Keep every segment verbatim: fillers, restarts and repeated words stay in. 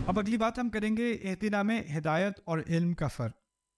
اب اگلی بات ہم کریں گے اہتنا میں ہدایت اور علم کا فرق.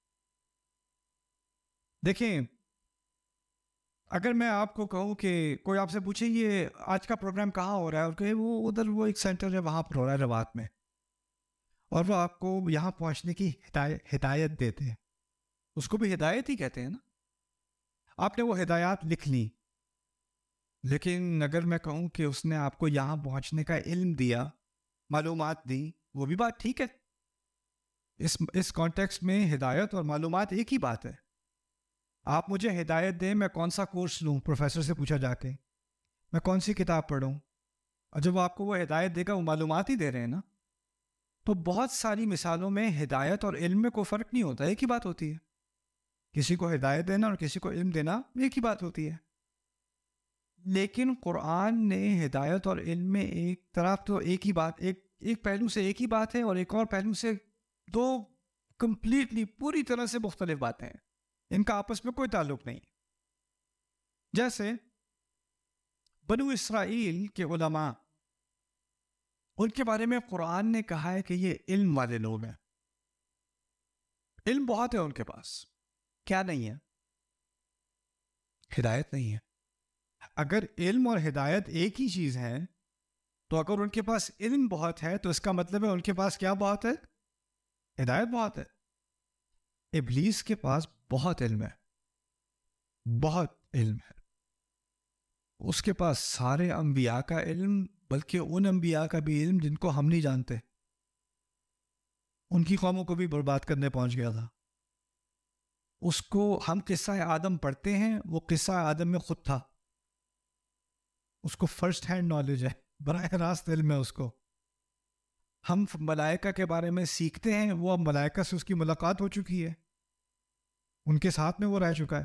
دیکھیں، اگر میں آپ کو کہوں کہ کوئی آپ سے پوچھے یہ آج کا پروگرام کہاں ہو رہا ہے، اور کہ وہ ادھر وہ ایک سینٹر ہے وہاں پر ہو رہا ہے روات میں، اور وہ آپ کو یہاں پہنچنے کی ہدایت ہدایت دیتے ہیں، اس کو بھی ہدایت ہی کہتے ہیں نا. آپ نے وہ ہدایات لکھ لی، لیکن اگر میں کہوں کہ اس نے آپ کو یہاں پہنچنے کا علم دیا، معلومات دی، وہ بھی بات ٹھیک ہے. اس اس کانٹیکسٹ میں ہدایت اور معلومات ایک ہی بات ہے. آپ مجھے ہدایت دیں میں کون سا کورس لوں، پروفیسر سے پوچھا جا کے، میں کون سی کتاب پڑھوں، اور جب آپ کو وہ ہدایت دے گا وہ معلومات ہی دے رہے ہیں نا. تو بہت ساری مثالوں میں ہدایت اور علم میں کوئی فرق نہیں ہوتا، ایک ہی بات ہوتی ہے. کسی کو ہدایت دینا اور کسی کو علم دینا ایک ہی بات ہوتی ہے. لیکن قرآن نے ہدایت اور علم میں ایک طرف تو ایک ہی بات، ایک ایک پہلو سے ایک ہی بات ہے، اور ایک اور پہلو سے دو کمپلیٹلی پوری طرح سے مختلف باتیں ہیں، ان کا آپس میں کوئی تعلق نہیں. جیسے بنو اسرائیل کے علماء، ان کے بارے میں قرآن نے کہا ہے کہ یہ علم والے لوگ ہیں. علم بہت ہے ان کے پاس، کیا نہیں ہے؟ ہدایت نہیں ہے. اگر علم اور ہدایت ایک ہی چیز ہے تو اگر ان کے پاس علم بہت ہے تو اس کا مطلب ہے ان کے پاس کیا بہت ہے؟ ہدایت بہت ہے. ابلیس کے پاس بہت علم ہے، بہت علم ہے. اس کے پاس سارے انبیاء کا علم، بلکہ ان انبیاء کا بھی علم جن کو ہم نہیں جانتے. ان کی قوموں کو بھی برباد کرنے پہنچ گیا تھا. اس کو ہم قصہ آدم پڑھتے ہیں، وہ قصہ آدم میں خود تھا. اس کو فرسٹ ہینڈ نالج ہے، براہ راست علم ہے اس کو. ہم ملائکہ کے بارے میں سیکھتے ہیں، وہ اب ملائکہ سے اس کی ملاقات ہو چکی ہے، ان کے ساتھ میں وہ رہ چکا ہے.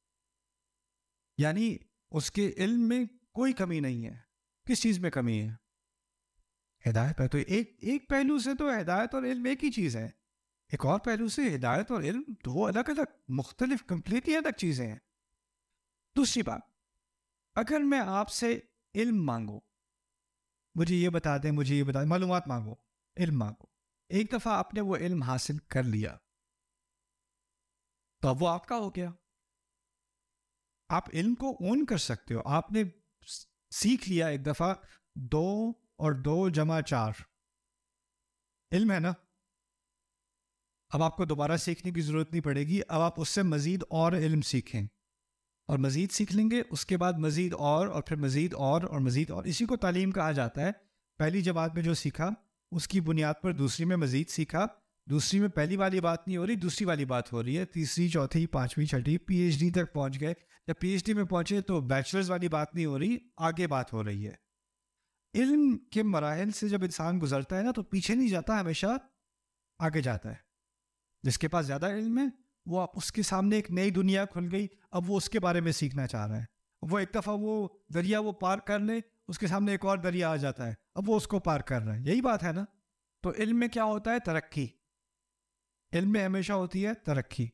یعنی اس کے علم میں کوئی کمی نہیں ہے. کس چیز میں کمی ہے؟ ہدایت پہ. تو ایک ایک پہلو سے تو ہدایت اور علم ایک ہی چیز ہے، ایک اور پہلو سے ہدایت اور علم دو الگ الگ مختلف کمپلیٹلی الگ چیزیں ہیں. دوسری بات، اگر میں آپ سے علم مانگوں، مجھے یہ بتا دیں، مجھے یہ بتا دیں، معلومات مانگو، علم مانگو، ایک دفعہ آپ نے وہ علم حاصل کر لیا تو اب وہ آپ کا ہو گیا. آپ علم کو اون کر سکتے ہو. آپ نے سیکھ لیا ایک دفعہ، دو اور دو جمع چار علم ہے نا. اب آپ کو دوبارہ سیکھنے کی ضرورت نہیں پڑے گی. اب آپ اس سے مزید اور علم سیکھیں، اور مزید سیکھ لیں گے، اس کے بعد مزید اور اور پھر مزید اور اور مزید اور. اسی کو تعلیم کہا جاتا ہے. پہلی جماعت میں جو سیکھا اس کی بنیاد پر دوسری میں مزید سیکھا، دوسری میں پہلی والی بات نہیں ہو رہی، دوسری والی بات ہو رہی ہے، تیسری، چوتھی، پانچویں، چھٹی، پی ایچ ڈی تک پہنچ گئے. جب پی ایچ ڈی میں پہنچے تو بیچلرز والی بات نہیں ہو رہی، آگے بات ہو رہی ہے. علم کے مراحل سے جب انسان گزرتا ہے نا تو پیچھے نہیں جاتا، ہمیشہ آگے جاتا ہے. جس کے پاس زیادہ علم ہے وہ آپ اس کے سامنے ایک نئی دنیا کھل گئی، اب وہ اس کے بارے میں سیکھنا چاہ رہا ہے. وہ ایک دفعہ وہ دریا وہ پار کر لے، اس کے سامنے ایک اور دریا آ جاتا ہے، اب وہ اس کو پار کر رہا ہے. یہی بات ہے نا. تو علم میں کیا ہوتا ہے؟ ترقی. علم میں ہمیشہ ہوتی ہے ترقی.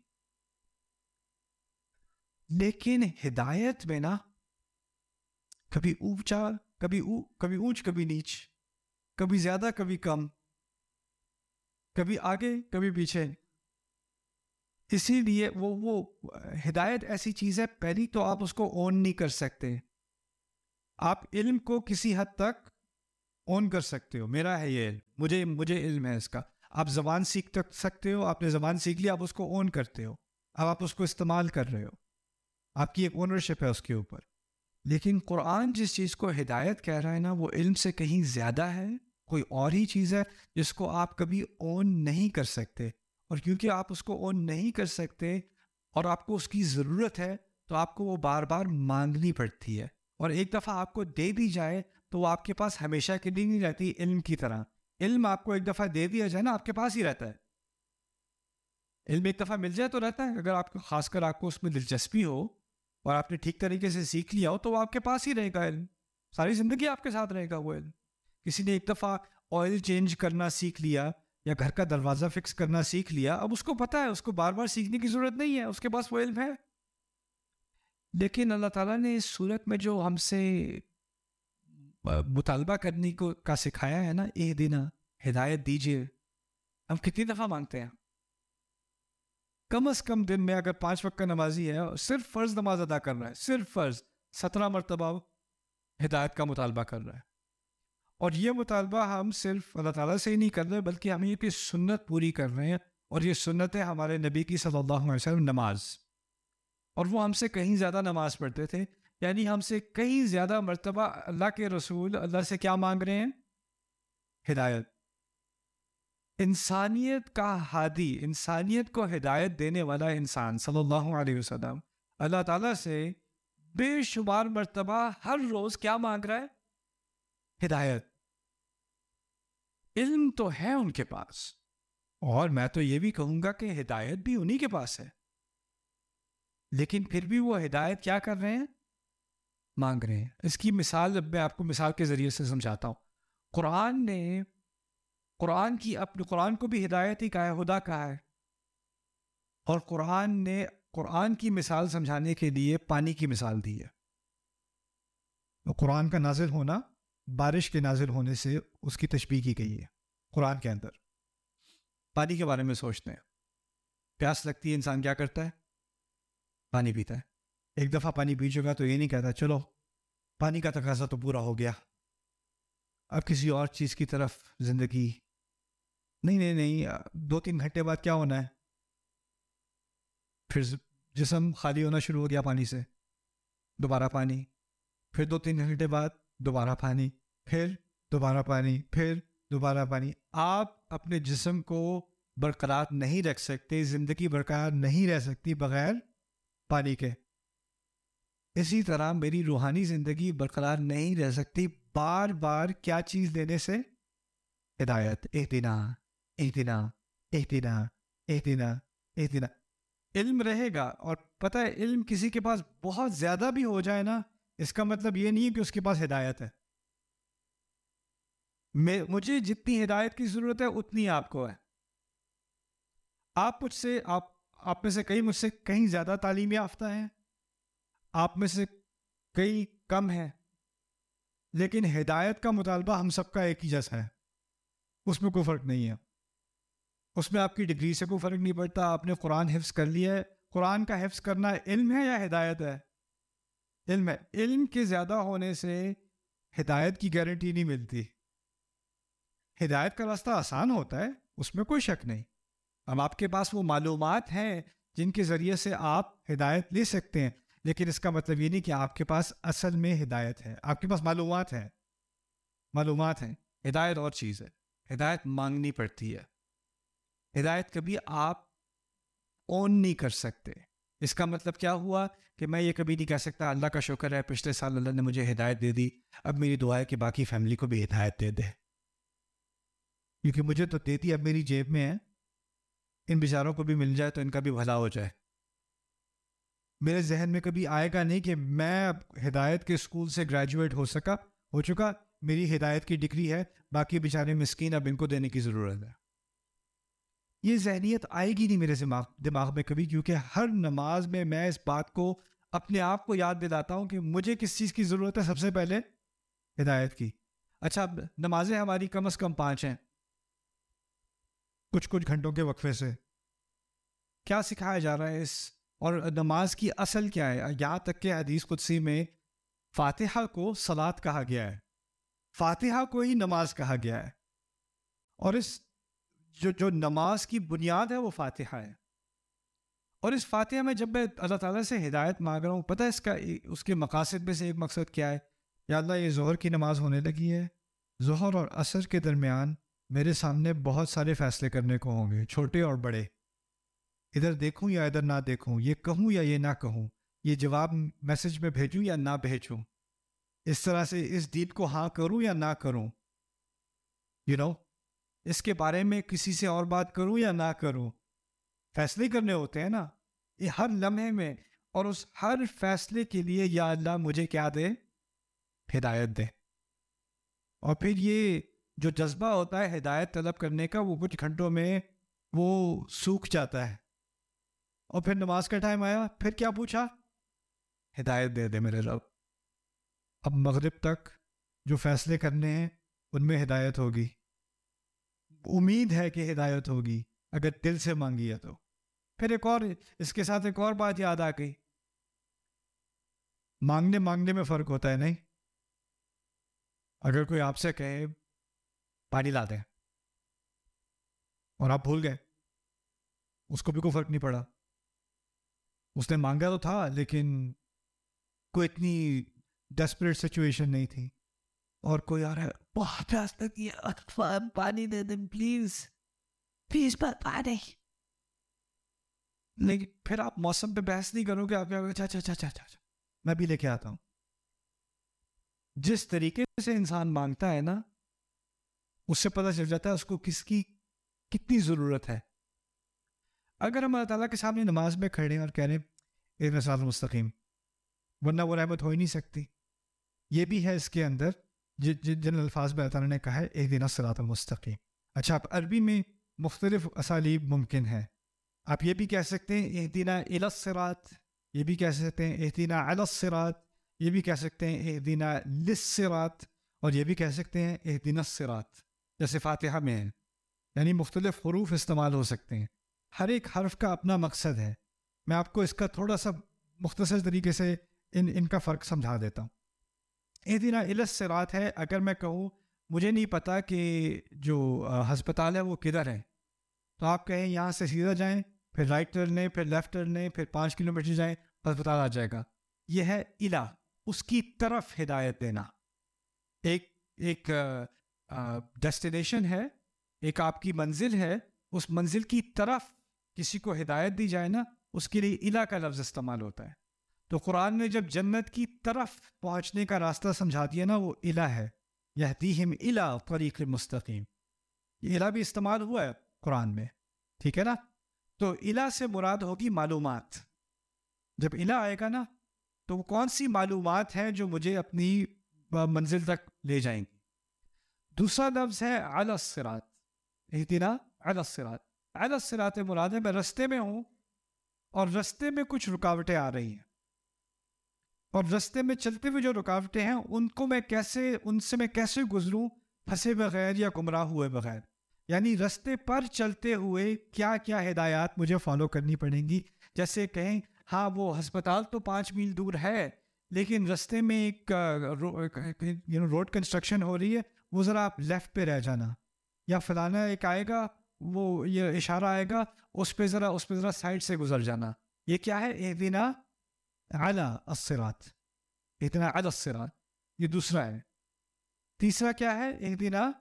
لیکن ہدایت میں نا کبھی اونچا کبھی او کبھی اونچ کبھی نیچ، کبھی زیادہ کبھی کم، کبھی آگے کبھی پیچھے. اسی لیے وہ وہ ہدایت ایسی چیز ہے، پہلی تو آپ اس کو اون نہیں کر سکتے. آپ علم کو کسی حد تک اون کر سکتے ہو، میرا ہے یہ علم، مجھے مجھے علم ہے اس کا. آپ زبان سیکھ سکتے ہو، آپ نے زبان سیکھ لی، آپ اس کو اون کرتے ہو، اب آپ اس کو استعمال کر رہے ہو، آپ کی ایک اونرشپ ہے اس کے اوپر. لیکن قرآن جس چیز کو ہدایت کہہ رہا ہے نا، وہ علم سے کہیں زیادہ ہے، کوئی اور ہی چیز ہے جس کو آپ کبھی اون نہیں کر سکتے. اور کیونکہ آپ اس کو اون نہیں کر سکتے اور آپ کو اس کی ضرورت ہے تو آپ کو وہ بار بار مانگنی پڑتی ہے. اور ایک دفعہ آپ کو دے دی جائے تو وہ آپ کے پاس ہمیشہ کے لیے نہیں رہتی. علم کی طرح علم آپ کو ایک دفعہ دے دیا جائے نا، آپ کے پاس ہی رہتا ہے. علم ایک دفعہ مل جائے تو رہتا ہے. اگر آپ کو خاص کر آپ کو اس میں دلچسپی ہو اور آپ نے ٹھیک طریقے سے سیکھ لیا ہو تو وہ آپ کے پاس ہی رہے گا. علم ساری زندگی آپ کے ساتھ رہے گا وہ علم. کسی نے ایک دفعہ آئل چینج کرنا سیکھ لیا یا گھر کا دروازہ فکس کرنا سیکھ لیا، اب اس کو پتہ ہے، اس کو بار بار سیکھنے کی ضرورت نہیں ہے، اس کے پاس وہ علم ہے. لیکن اللہ تعالیٰ نے اس صورت میں جو ہم سے مطالبہ کرنے کو کا سکھایا ہے نا، اہدنا ہدایت دیجیے. ہم کتنی دفعہ مانگتے ہیں؟ کم از کم دن میں اگر پانچ وقت کا نمازی ہے اور صرف فرض نماز ادا کر رہا ہے، صرف فرض، سترہ مرتبہ ہدایت کا مطالبہ کر رہا ہے. اور یہ مطالبہ ہم صرف اللہ تعالیٰ سے ہی نہیں کر رہے بلکہ ہم یہ کہ سنت پوری کر رہے ہیں. اور یہ سنت ہے ہمارے نبی کی صلی اللہ علیہ وسلم نماز. اور وہ ہم سے کہیں زیادہ نماز پڑھتے تھے. یعنی ہم سے کہیں زیادہ مرتبہ اللہ کے رسول اللہ سے کیا مانگ رہے ہیں؟ ہدایت. انسانیت کا ہادی، انسانیت کو ہدایت دینے والا انسان صلی اللہ علیہ وسلم اللہ تعالیٰ سے بے شمار مرتبہ ہر روز کیا مانگ رہا ہے؟ ہدایت. علم تو ہے ان کے پاس، اور میں تو یہ بھی کہوں گا کہ ہدایت بھی انہی کے پاس ہے، لیکن پھر بھی وہ ہدایت کیا کر رہے ہیں؟ مانگ رہے ہیں. اس کی مثال اب میں آپ کو مثال کے ذریعے سے سمجھاتا ہوں. قرآن نے قرآن کی اپنے قرآن کو بھی ہدایت ہی کہا ہے، ہدا کہا ہے. اور قرآن نے قرآن کی مثال سمجھانے کے لیے پانی کی مثال دی ہے. قرآن کا نازل ہونا بارش کے نازل ہونے سے اس کی تشبیہ کی گئی ہے قرآن کے اندر. پانی کے بارے میں سوچتے ہیں، پیاس لگتی ہے، انسان کیا کرتا ہے؟ پانی پیتا ہے. ایک دفعہ پانی پی چکا تو یہ نہیں کہتا چلو پانی کا تقاضا تو پورا ہو گیا، اب کسی اور چیز کی طرف زندگی. نہیں نہیں نہیں دو تین گھنٹے بعد کیا ہونا ہے؟ پھر جسم خالی ہونا شروع ہو گیا پانی سے، دوبارہ پانی، پھر دو تین گھنٹے بعد دوبارہ پانی، پھر دوبارہ پانی، پھر دوبارہ پانی. آپ اپنے جسم کو برقرار نہیں رکھ سکتے، زندگی برقرار نہیں رہ سکتی بغیر پانی کے. اسی طرح میری روحانی زندگی برقرار نہیں رہ سکتی بار بار کیا چیز دینے سے؟ ہدایت. اہدنا اہدنا اہدنا اہدنا اہدنا. علم رہے گا، اور پتہ ہے علم کسی کے پاس بہت زیادہ بھی ہو جائے نا، اس کا مطلب یہ نہیں ہے کہ اس کے پاس ہدایت ہے. میں مجھے جتنی ہدایت کی ضرورت ہے اتنی آپ کو ہے. آپ مجھ سے آپ آپ میں سے کئی مجھ سے کہیں زیادہ تعلیم یافتہ ہیں، آپ میں سے کئی کم ہیں، لیکن ہدایت کا مطالبہ ہم سب کا ایک ہی جیسا ہے. اس میں کوئی فرق نہیں ہے. اس میں آپ کی ڈگری سے کوئی فرق نہیں پڑتا. آپ نے قرآن حفظ کر لیا ہے. قرآن کا حفظ کرنا علم ہے یا ہدایت ہے؟ علم ہے. علم کے زیادہ ہونے سے ہدایت کی گارنٹی نہیں ملتی. ہدایت کا راستہ آسان ہوتا ہے، اس میں کوئی شک نہیں. اب آپ کے پاس وہ معلومات ہیں جن کے ذریعے سے آپ ہدایت لے سکتے ہیں، لیکن اس کا مطلب یہ نہیں کہ آپ کے پاس اصل میں ہدایت ہے. آپ کے پاس معلومات ہیں، معلومات ہیں. ہدایت اور چیز ہے. ہدایت مانگنی پڑتی ہے. ہدایت کبھی آپ اون نہیں کر سکتے. اس کا مطلب کیا ہوا کہ میں یہ کبھی نہیں کہہ سکتا اللہ کا شکر ہے پچھلے سال اللہ نے مجھے ہدایت دے دی، اب میری دعا ہے کہ باقی فیملی کو بھی ہدایت دے دے، کیونکہ مجھے تو دیتی اب میری جیب میں ہے، ان بیچاروں کو بھی مل جائے تو ان کا بھی بھلا ہو جائے. میرے ذہن میں کبھی آئے گا نہیں کہ میں اب ہدایت کے اسکول سے گریجویٹ ہو سکا ہو چکا میری ہدایت کی ڈگری ہے، باقی بیچارے مسکین اب ان کو دینے کی ضرورت ہے. یہ ذہنیت آئے گی نہیں میرے دماغ دماغ میں کبھی، کیونکہ ہر نماز میں میں اس بات کو اپنے آپ کو یاد دلاتا ہوں کہ مجھے کس چیز کی ضرورت ہے؟ سب سے پہلے ہدایت کی. اچھا اب نمازیں ہماری کم از کم پانچ ہیں، کچھ کچھ گھنٹوں کے وقفے سے. کیا سکھایا جا رہا ہے اس اور نماز کی اصل کیا ہے؟ یہاں تک کہ حدیث قدسی میں فاتحہ کو صلاۃ کہا گیا ہے، فاتحہ کو ہی نماز کہا گیا ہے. اور اس جو جو نماز کی بنیاد ہے وہ فاتحہ ہے. اور اس فاتحہ میں جب میں اللہ تعالیٰ سے ہدایت مانگ رہا ہوں، پتہ ہے اس کا اس کے مقاصد میں سے ایک مقصد کیا ہے؟ یا اللہ یہ ظہر کی نماز ہونے لگی ہے، ظہر اور عصر کے درمیان میرے سامنے بہت سارے فیصلے کرنے کو ہوں گے، چھوٹے اور بڑے. ادھر دیکھوں یا ادھر نہ دیکھوں، یہ کہوں یا یہ نہ کہوں، یہ جواب میسج میں بھیجوں یا نہ بھیجوں، اس طرح سے اس دین کو ہاں کروں یا نہ کروں، یو نو اس کے بارے میں کسی سے اور بات کروں یا نہ کروں. فیصلے کرنے ہوتے ہیں نا یہ ہر لمحے میں، اور اس ہر فیصلے کے لیے یا اللہ مجھے کیا دے؟ ہدایت دے. اور پھر یہ جو جذبہ ہوتا ہے ہدایت طلب کرنے کا وہ کچھ گھنٹوں میں وہ سوکھ جاتا ہے. اور پھر نماز کا ٹائم آیا، پھر کیا پوچھا؟ ہدایت دے دے میرے رب. اب مغرب تک جو فیصلے کرنے ہیں ان میں ہدایت ہوگی. امید ہے کہ ہدایت ہوگی اگر دل سے مانگی ہے تو. پھر ایک اور اس کے ساتھ ایک اور بات یاد آ گئی. مانگنے مانگنے میں فرق ہوتا ہے نہیں. اگر کوئی آپ سے کہے پانی لا دیں اور آپ بھول گئے, اس کو بھی کوئی فرق نہیں پڑا. اس نے مانگا تو تھا لیکن کوئی اتنی ڈیسپریٹ سچویشن نہیں تھی, اور کوئی آ رہا ہے بہت پیاس لگی ہے پانی دے دیں پلیز پلیز پانی. لیکن پھر آپ موسم پہ بحث نہیں کرو گے, آپ اچھا اچھا اچھا اچھا میں بھی لے کے آتا ہوں. جس طریقے سے انسان مانگتا ہے نا, اس سے پتہ چل جاتا ہے اس کو کس کی کتنی ضرورت ہے. اگر ہم اللہ تعالیٰ کے سامنے نماز میں کھڑے ہیں اور کہہ رہے ہیں اہدنا الصراط المستقیم, ورنہ وہ رحمت ہو ہی نہیں سکتی. یہ بھی ہے اس کے اندر جن الفاظ میں اللہ تعالیٰ نے کہا ہے اہدنا الصراط المستقیم. اچھا, آپ عربی میں مختلف اسالیب ممکن ہے. آپ یہ بھی کہہ سکتے ہیں اہدنا الی الصراط, یہ بھی کہہ سکتے ہیں اہدنا علی الصراط, یہ بھی کہہ سکتے ہیں اہدنا للصراط, اور یہ بھی کہہ سکتے ہیں اہدنا الصراط, جیسے فاتحہ میں ہے. یعنی مختلف حروف استعمال ہو سکتے ہیں, ہر ایک حرف کا اپنا مقصد ہے. میں آپ کو اس کا تھوڑا سا مختصر طریقے سے ان ان کا فرق سمجھا دیتا ہوں. اہدنا الی الصراط ہے, اگر میں کہوں مجھے نہیں پتا کہ جو ہسپتال ہے وہ کدھر ہے, تو آپ کہیں یہاں سے سیدھا جائیں, پھر رائٹ ٹرن لیں, پھر لیفٹ ٹرن لیں, پھر پانچ کلو میٹر جائیں, ہسپتال آ جائے گا. یہ ہے الا, اس کی طرف ہدایت دینا. ایک ایک ڈیسٹینیشن ہے, ایک آپ کی منزل ہے, اس منزل کی طرف کسی کو ہدایت دی جائے نا, اس کے لیے الا کا لفظ استعمال ہوتا ہے. تو قرآن نے جب جنت کی طرف پہنچنے کا راستہ سمجھا دیا نا, وہ الا ہے, یہدیہم الی طریق مستقیم. یہ الا بھی استعمال ہوا ہے قرآن میں, ٹھیک ہے نا. تو الا سے مراد ہوگی معلومات. جب الا آئے گا نا, تو وہ کون سی معلومات ہیں جو مجھے اپنی منزل تک لے جائیں گی. دوسرا لفظ ہے علی الصراط, اہدنا علی الصراط. علی الصراط مراد ہے میں رستے میں ہوں اور رستے میں کچھ رکاوٹیں آ رہی ہیں, اور رستے میں چلتے ہوئے جو رکاوٹیں ہیں ان کو میں کیسے ان سے میں کیسے گزروں پھنسے بغیر یا گمراہ ہوئے بغیر. یعنی رستے پر چلتے ہوئے کیا کیا ہدایات مجھے فالو کرنی پڑیں گی. جیسے کہیں ہاں وہ ہسپتال تو پانچ میل دور ہے, لیکن رستے میں ایک روڈ کنسٹرکشن ہو رہی ہے, وہ ذرا آپ لیفٹ پہ رہ جانا, یا فلانا ایک آئے گا وہ یہ اشارہ آئے گا اس پہ ذرا اس پہ ذرا سائڈ سے گزر جانا. یہ کیا ہے اہدنا علی الصراط, اہدنا علی الصراط. یہ دوسرا ہے. تیسرا کیا ہے اہدنا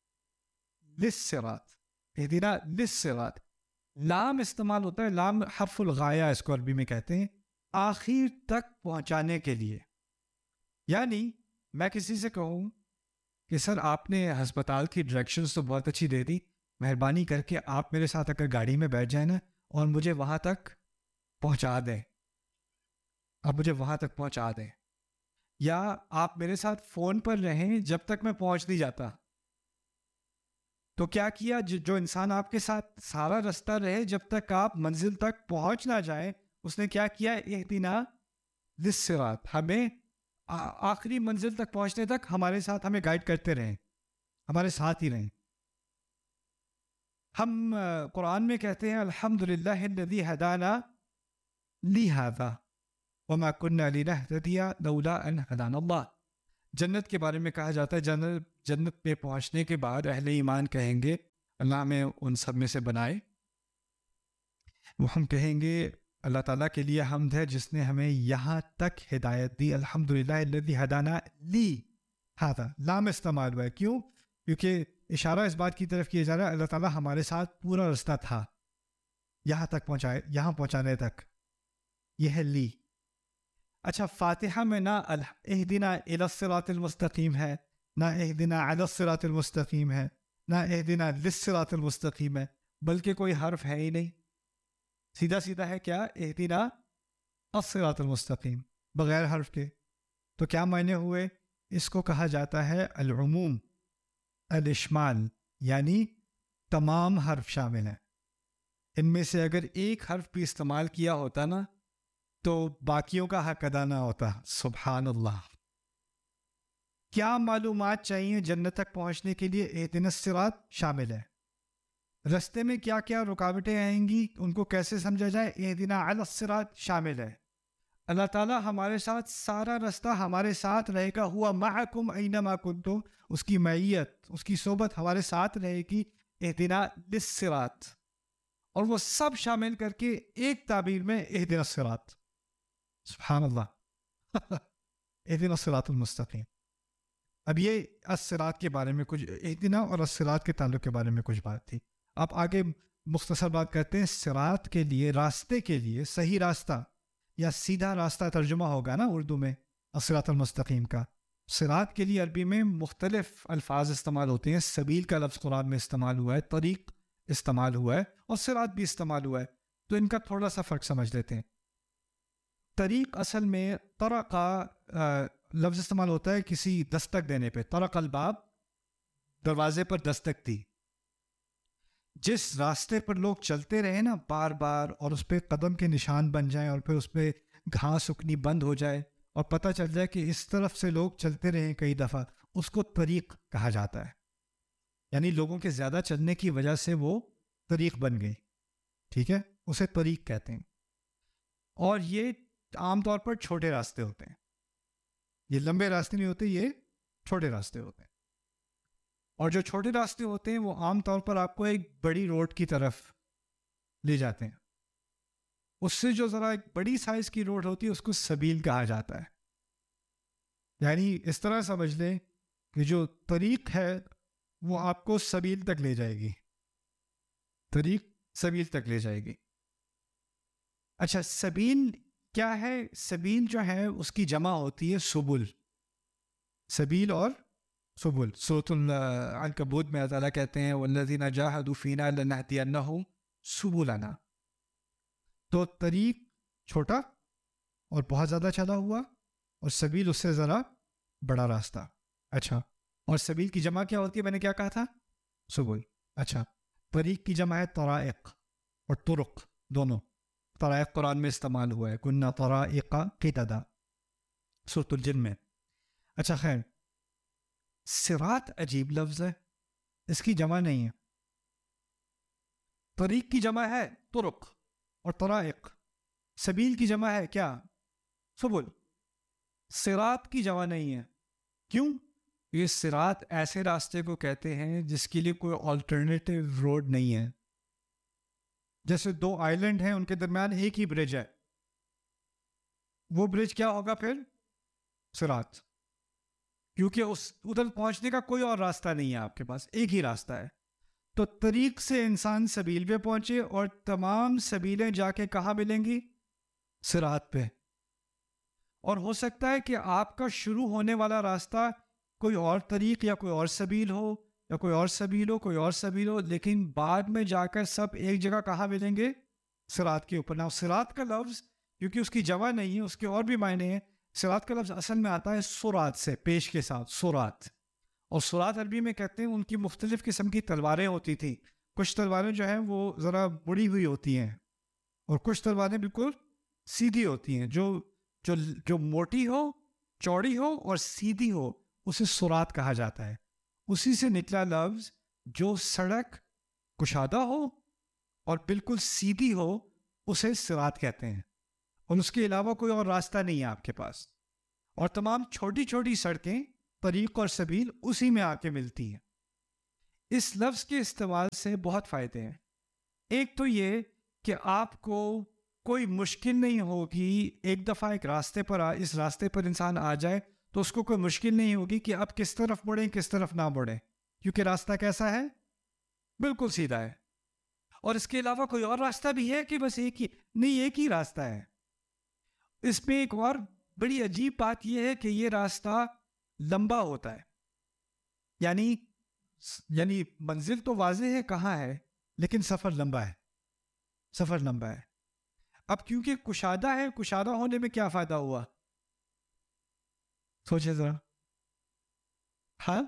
للصراط, اہدنا للصراط. لام استعمال ہوتا ہے, لام حرف الغایہ اس کو عربی میں کہتے ہیں, آخر تک پہنچانے کے لیے. یعنی میں کسی سے کہوں کہ سر آپ نے ہسپتال کی ڈائریکشنز تو بہت اچھی دے دی, مہربانی کر کے آپ میرے ساتھ اگر گاڑی میں بیٹھ جائیں نا اور مجھے وہاں تک پہنچا دیں, آپ مجھے وہاں تک پہنچا دیں, یا آپ میرے ساتھ فون پر رہیں جب تک میں پہنچ نہیں جاتا. تو کیا کیا, جو انسان آپ کے ساتھ سارا رستہ رہے جب تک آپ منزل تک پہنچ نہ جائیں, اس نے کیا کیا اہدنا للصراط, ہمیں آخری منزل تک پہنچنے تک ہمارے ساتھ ہمیں گائیڈ کرتے رہیں, ہمارے ساتھ ہی رہیں. ہم قرآن میں کہتے ہیں الحمدللہ الذی ہدانا لہذا وما كنا لنهتدی لولا ان ہدانا اللہ. جنت کے بارے میں کہا جاتا ہے جنت جنت پہ پہنچنے کے بعد اہل ایمان کہیں گے اللہ میں ان سب میں سے بنائے. وہ ہم کہیں گے اللہ تعالیٰ کے لیے حمد ہے جس نے ہمیں یہاں تک ہدایت دی. الحمدللہ الذی ہدانا لہذا, لام استعمال ہوا ہے. کیوں؟ کیونکہ اشارہ اس بات کی طرف کیا جا رہا ہے اللہ تعالیٰ ہمارے ساتھ پورا رستہ تھا یہاں تک پہنچائے, یہاں پہنچانے تک. یہ ہے لی. اچھا, فاتحہ میں نہ اہدنا الی الصراط المستقیم ہے, نہ اہدنا علی الصراط المستقیم ہے, نہ اہدنا للصراط المستقیم ہے, بلکہ کوئی حرف ہے ہی نہیں. سیدھا سیدھا ہے کیا, اہدنا الصراط المستقیم, بغیر حرف کے. تو کیا معنی ہوئے؟ اس کو کہا جاتا ہے العموم, الاشمال, یعنی تمام حرف شامل ہیں. ان میں سے اگر ایک حرف بھی استعمال کیا ہوتا نا تو باقیوں کا حق ادا نہ ہوتا. سبحان اللہ. کیا معلومات چاہیے جنت تک پہنچنے کے لیے؟ اہدنا الصراط شامل ہے. رستے میں کیا کیا رکاوٹیں آئیں گی ان کو کیسے سمجھا جائے. اہدنا علی الصراط شامل ہے. اللہ تعالیٰ ہمارے ساتھ سارا رستہ ہمارے ساتھ رہے گا. ہوا معکم اینما کنتم, اس کی معیت اس کی صحبت ہمارے ساتھ رہے گی. اہدنا للصراط, اور وہ سب شامل کر کے ایک تعبیر میں اہدنا الصراط. سبحان اللہ. اہدنا الصراط المستقیم. اب یہ الصراط کے بارے میں کچھ, اہدنا اور الصراط کے تعلق کے بارے میں کچھ بات تھی. آپ آگے مختصر بات کرتے ہیں. صراط کے لیے, راستے کے لیے, صحیح راستہ یا سیدھا راستہ ترجمہ ہوگا نا اردو میں الصراط المستقیم کا. صراط کے لیے عربی میں مختلف الفاظ استعمال ہوتے ہیں. سبیل کا لفظ قرآن میں استعمال ہوا ہے, طریق استعمال ہوا ہے, اور صراط بھی استعمال ہوا ہے. تو ان کا تھوڑا سا فرق سمجھ لیتے ہیں. طریق اصل میں طرق کا لفظ استعمال ہوتا ہے کسی دستک دینے پہ. طرق الباب, دروازے پر دستک دی. جس راستے پر لوگ چلتے رہے نا بار بار, اور اس پہ قدم کے نشان بن جائیں, اور پھر اس پہ گھاس اگنی بند ہو جائے, اور پتہ چل جائے کہ اس طرف سے لوگ چلتے رہے کئی دفعہ, اس کو طریق کہا جاتا ہے. یعنی لوگوں کے زیادہ چلنے کی وجہ سے وہ طریق بن گئی. ٹھیک ہے, اسے طریق کہتے ہیں. اور یہ عام طور پر چھوٹے راستے ہوتے ہیں. یہ لمبے راستے نہیں ہوتے, یہ چھوٹے راستے ہوتے ہیں. اور جو چھوٹے راستے ہوتے ہیں وہ عام طور پر آپ کو ایک بڑی روڈ کی طرف لے جاتے ہیں. اس سے جو ذرا ایک بڑی سائز کی روڈ ہوتی ہے اس کو سبیل کہا جاتا ہے. یعنی اس طرح سمجھ لیں کہ جو طریق ہے وہ آپ کو سبیل تک لے جائے گی. طریق سبیل تک لے جائے گی. اچھا, سبیل کیا ہے؟ سبیل جو ہے اس کی جمع ہوتی ہے سبل. سبیل اور سبل. سورۃ العنکبوت میں اللہ تعالیٰ کہتے ہیں والذین جاہدوا فینا لنہدینہم سبلنا. تو طریق چھوٹا اور بہت زیادہ چلا ہوا, اور سبیل اس سے ذرا بڑا راستہ. اچھا, اور سبیل کی جمع کیا ہوتی ہے؟ میں نے کیا کہا تھا؟ سبل. اچھا, طریق کی جمع ہے طرائق اور طرق دونوں. طرائق قرآن میں استعمال ہوا ہے, کننا طرائق قددا, سورۃ الجن میں. اچھا خیر, صراط عجیب لفظ ہے, اس کی جمع نہیں ہے. طریق کی جمع ہے طرق اور طرائق. سبیل کی جمع ہے کیا؟ سبل. صراط کی جمع نہیں ہے. کیوں؟ یہ صراط ایسے راستے کو کہتے ہیں جس کے لیے کوئی آلٹرنیٹیو روڈ نہیں ہے. جیسے دو آئی لینڈ ہیں, ان کے درمیان ایک ہی برج ہے, وہ برج کیا ہوگا پھر؟ صراط. کیونکہ اس ادھر پہنچنے کا کوئی اور راستہ نہیں ہے آپ کے پاس, ایک ہی راستہ ہے. تو طریق سے انسان سبیل پہ پہنچے, اور تمام سبیلیں جا کے کہاں ملیں گی؟ صراط پہ. اور ہو سکتا ہے کہ آپ کا شروع ہونے والا راستہ کوئی اور طریق یا کوئی اور سبیل ہو, یا کوئی اور سبیل ہو, کوئی اور سبیل ہو, لیکن بعد میں جا کر سب ایک جگہ کہاں ملیں گے؟ صراط کے اوپر. نا صراط کا لفظ کیونکہ اس کی جمع نہیں ہے, اس کے اور بھی معنی ہیں. صراط کا لفظ اصل میں آتا ہے سرات سے, پیش کے ساتھ سرات. اور سرات عربی میں کہتے ہیں ان کی مختلف قسم کی تلواریں ہوتی تھیں. کچھ تلواریں جو ہیں وہ ذرا بڑی ہوئی ہوتی ہیں, اور کچھ تلواریں بالکل سیدھی ہوتی ہیں. جو جو جو موٹی ہو, چوڑی ہو اور سیدھی ہو, اسے سرات کہا جاتا ہے. اسی سے نکلا لفظ جو سڑک کشادہ ہو اور بالکل سیدھی ہو, اسے صراط کہتے ہیں. اور اس کے علاوہ کوئی اور راستہ نہیں ہے آپ کے پاس. اور تمام چھوٹی چھوٹی سڑکیں, طریق اور سبیل اسی میں آ کے ملتی ہیں. اس لفظ کے استعمال سے بہت فائدے ہیں. ایک تو یہ کہ آپ کو کوئی مشکل نہیں ہوگی. ایک دفعہ ایک راستے پر آ, اس راستے پر انسان آ جائے تو اس کو کوئی مشکل نہیں ہوگی کہ اب کس طرف بڑھیں کس طرف نہ بڑھیں, کیونکہ راستہ کیسا ہے؟ بالکل سیدھا ہے. اور اس کے علاوہ کوئی اور راستہ بھی ہے کہ بس ایک ہی نہیں, ایک ہی راستہ ہے. اس میں ایک اور بڑی عجیب بات یہ ہے کہ یہ راستہ لمبا ہوتا ہے. یعنی یعنی منزل تو واضح ہے کہاں ہے, لیکن سفر لمبا ہے. سفر لمبا ہے. اب کیونکہ کشادہ ہے, کشادہ ہونے میں کیا فائدہ ہوا؟ سوچے ذرا. ہاں,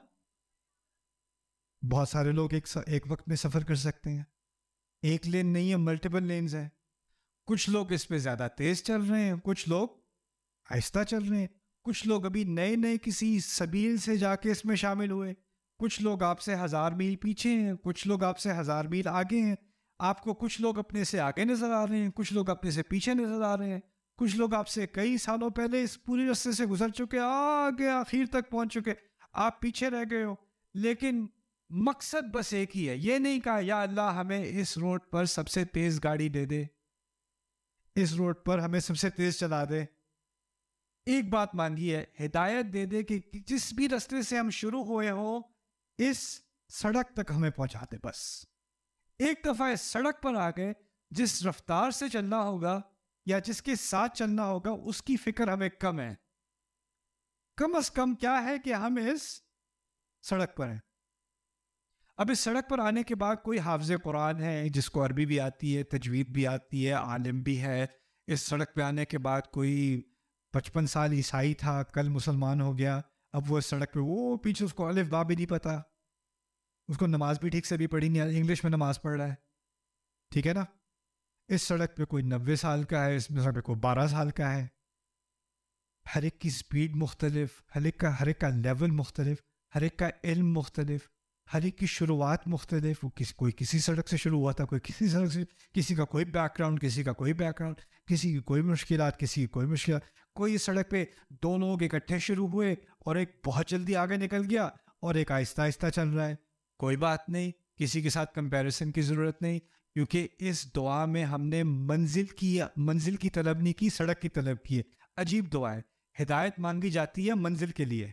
بہت سارے لوگ ایک ایک وقت میں سفر کر سکتے ہیں. ایک لین نہیں ہے, ملٹیپل لینز ہیں. کچھ لوگ اس پہ زیادہ تیز چل رہے ہیں, کچھ لوگ آہستہ چل رہے ہیں, کچھ لوگ ابھی نئے نئے کسی سبیل سے جا کے اس میں شامل ہوئے, کچھ لوگ آپ سے ہزار میل پیچھے ہیں، کچھ لوگ آپ سے ہزار میل آگے ہیں. آپ کو کچھ لوگ اپنے سے آگے نظر آ رہے ہیں، کچھ لوگ اپنے سے پیچھے نظر آ رہے ہیں، کچھ لوگ آپ سے کئی سالوں پہلے اس پوری رستے سے گزر چکے، آگے آخر تک پہنچ چکے، آپ پیچھے رہ گئے ہو. لیکن مقصد بس ایک ہی ہے. یہ نہیں کہا یا اللہ ہمیں اس روڈ پر سب سے تیز گاڑی دے دے، اس روڈ پر ہمیں سب سے تیز چلا دے. ایک بات مانگی ہے، ہدایت دے دے کہ جس بھی راستے سے ہم شروع ہوئے ہو اس سڑک تک ہمیں پہنچا دے. بس ایک دفعہ اس سڑک پر آ گئے، جس رفتار سے چلنا ہوگا یا جس کے ساتھ چلنا ہوگا اس کی فکر ہمیں کم ہے. کم از کم کیا ہے کہ ہم اس سڑک پر ہیں. اب اس سڑک پر آنے کے بعد کوئی حافظ قرآن ہے جس کو عربی بھی آتی ہے، تجوید بھی آتی ہے، عالم بھی ہے. اس سڑک پہ آنے کے بعد کوئی پچپن سال عیسائی تھا، کل مسلمان ہو گیا. اب وہ اس سڑک پہ وہ پیچھے اس کو الف با بھی نہیں پتا، اس کو نماز بھی ٹھیک سے بھی پڑھی نہیں، انگلش میں نماز پڑھ رہا ہے. ٹھیک ہے نا. اس سڑک پہ کوئی نوے سال کا ہے، اس سڑک پہ کوئی بارہ سال کا ہے. ہر ایک کی سپیڈ مختلف، ہر ایک کا ہر ایک کا لیول مختلف، ہر ایک کا علم مختلف، ہر ایک کی شروعات مختلف. وہ کسی کوئی کسی سڑک سے شروع ہوا تھا، کوئی کسی سڑک سے، کسی کا کوئی بیک گراؤنڈ، کسی کا کوئی بیک گراؤنڈ، کسی کی کوئی مشکلات، کسی کی کوئی مشکلات. کوئی اس سڑک پہ دو لوگ اکٹھے شروع ہوئے اور ایک بہت جلدی آگے نکل گیا اور ایک آہستہ آہستہ چل رہا ہے. کوئی بات نہیں، کسی کے ساتھ کمپیریزن کی ضرورت نہیں، کیونکہ اس دعا میں ہم نے منزل کی منزل کی طلب نہیں کی، سڑک کی طلب کی ہے. عجیب دعا ہے. ہدایت مانگی جاتی ہے منزل کے لیے،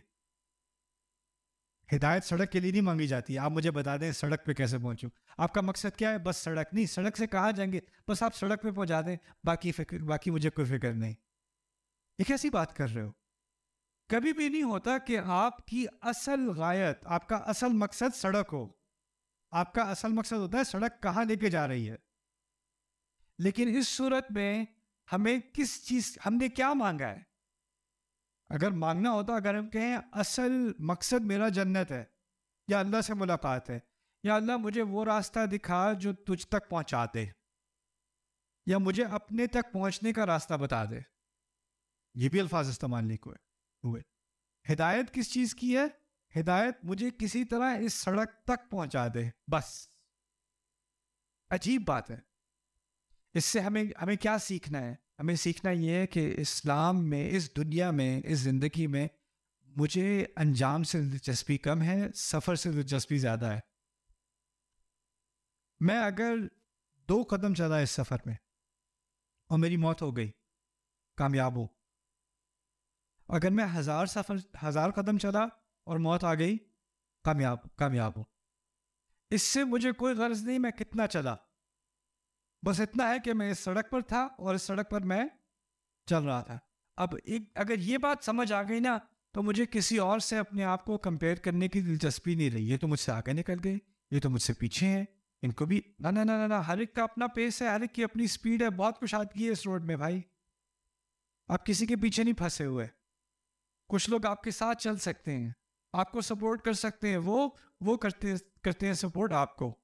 ہدایت سڑک کے لیے نہیں مانگی جاتی ہے. آپ مجھے بتا دیں سڑک پہ کیسے پہنچوں. آپ کا مقصد کیا ہے؟ بس سڑک نہیں، سڑک سے کہاں جائیں گے، بس آپ سڑک پہ پہنچا دیں، باقی فکر باقی مجھے کوئی فکر نہیں. یہ کیسی بات کر رہے ہو؟ کبھی بھی نہیں ہوتا کہ آپ کی اصل غایت، آپ کا اصل مقصد سڑک ہو. آپ کا اصل مقصد ہوتا ہے سڑک کہاں لے کے جا رہی ہے. لیکن اس صورت میں ہمیں کس چیز، ہم نے کیا مانگا ہے؟ اگر مانگنا ہوتا، اگر ہم کہیں اصل مقصد میرا جنت ہے یا اللہ سے ملاقات ہے، یا اللہ مجھے وہ راستہ دکھا جو تجھ تک پہنچا دے، یا مجھے اپنے تک پہنچنے کا راستہ بتا دے. یہ بھی الفاظ استعمال نہیں ہوئے. ہدایت کس چیز کی ہے؟ ہدایت مجھے کسی طرح اس سڑک تک پہنچا دے، بس. عجیب بات ہے. اس سے ہمیں ہمیں کیا سیکھنا ہے؟ ہمیں سیکھنا یہ ہے کہ اسلام میں، اس دنیا میں، اس زندگی میں مجھے انجام سے دلچسپی کم ہے، سفر سے دلچسپی زیادہ ہے. میں اگر دو قدم چلا اس سفر میں اور میری موت ہو گئی، کامیاب ہو. اگر میں ہزار سفر ہزار قدم چلا اور موت آ گئی، کامیاب کامیاب ہو. اس سے مجھے کوئی غرض نہیں میں کتنا چلا، بس اتنا ہے کہ میں اس سڑک پر تھا اور اس سڑک پر میں چل رہا تھا. اب ایک اگر یہ بات سمجھ آ گئی نا، تو مجھے کسی اور سے اپنے آپ کو کمپیئر کرنے کی دلچسپی نہیں رہی. یہ تو مجھ سے آگے نکل گئے، یہ تو مجھ سے پیچھے ہیں، ان کو بھی نہ نہ نہ نہ ہر ایک کا اپنا پیس ہے، ہر ایک کی اپنی سپیڈ ہے. بہت کشادگی ہے اس روڈ میں بھائی. آپ کسی کے پیچھے نہیں پھنسے ہوئے. کچھ لوگ آپ کے ساتھ چل سکتے ہیں، آپ کو سپورٹ کر سکتے ہیں، وہ وہ کرتے کرتے ہیں سپورٹ آپ کو.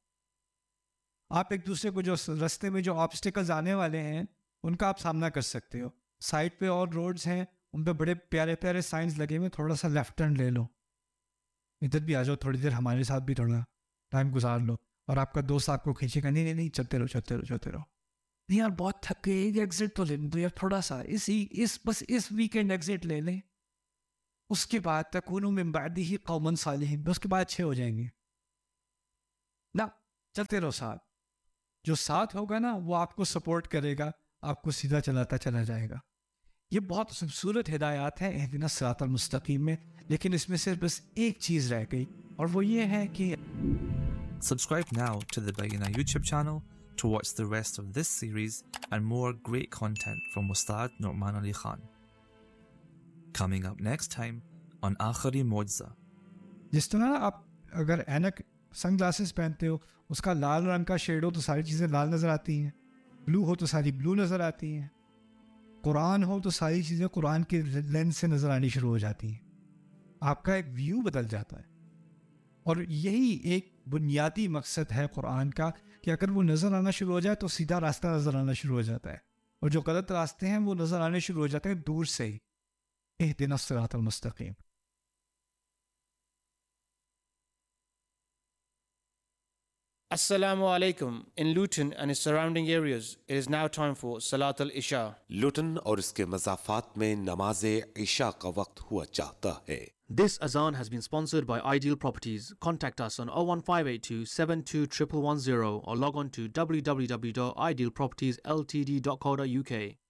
آپ ایک دوسرے کو جو رستے میں جو آبسٹیکلز آنے والے ہیں ان کا آپ سامنا کر سکتے ہو. سائڈ پہ اور روڈز ہیں، ان پہ بڑے پیارے پیارے سائنس لگے ہوئے، تھوڑا سا لیفٹ ٹرن لے لو، ادھر بھی آ جاؤ، تھوڑی دیر ہمارے ساتھ بھی تھوڑا ٹائم گزار لو. اور آپ کا دوست آپ کو کھینچے گا، نہیں نہیں نہیں چلتے رہو چلتے رہو چلتے رہو. نہیں یار بہت تھک گئے، ایک ایگزٹ تو لے لیں تو یار تھوڑا سا اس اس بس اس ویکینڈ ایگزٹ لے لیں، اس کے بعد تکونوا من بعدہ قوما صالحین، اس کے بعد اچھے ہو جائیں گے. نہ چلتے رہو ساتھ. جو ساتھ ہوگا نا وہ آپ کو سپورٹ کرے گا، آپ کو سیدھا چلاتا چلا جائے گا. یہ بہت خوبصورت ہدایات ہیں اہدنا الصراط المستقیم میں، لیکن اس میں صرف بس ایک چیز رہ گئی، اور وہ یہ ہے کہ Subscribe now to the Bayyinah YouTube channel to watch the rest of this series and more great content from Ustad Nu'man Ali Khan. Coming up next time on Akhari Mo'jiza. جس طرح آپ اگر اینک سن گلاسز پہنتے ہو، اس کا لال رنگ کا shade ہو تو ساری چیزیں لال نظر آتی ہیں، بلو ہو تو ساری بلو نظر آتی ہیں، قرآن ہو تو ساری چیزیں قرآن کے لینس سے نظر آنی شروع ہو جاتی ہیں. آپ کا ایک ویو بدل جاتا ہے. اور یہی ایک بنیادی مقصد ہے قرآن کا، کہ اگر وہ نظر آنا شروع ہو جائے تو سیدھا راستہ نظر آنا شروع ہو جاتا ہے، اور جو غلط راستے ہیں وہ نظر آنے شروع ہو جاتے ہیں دور سے ہی. اہدنا الصراط المستقیم. Assalamu alaikum. In Luton and its surrounding areas, it is now time for Salat al-Isha. لوٹن اور اس کے مضافات میں نماز عشاء کا وقت ہوا چاہتا ہے. This azan has been sponsored by Ideal Properties. Contact us on oh one five eight two seven two one one one zero or log on to w w w dot ideal properties l t d dot co dot u k.